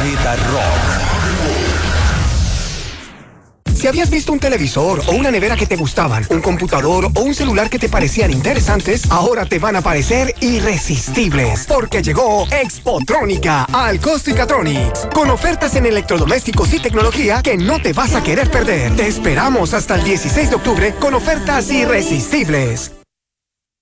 Planeta Rock. Si habías visto un televisor o una nevera que te gustaban, un computador o un celular que te parecían interesantes, ahora te van a parecer irresistibles, porque llegó Expotrónica al Costicatronics, con ofertas en electrodomésticos y tecnología que no te vas a querer perder. Te esperamos hasta el 16 de octubre con ofertas irresistibles.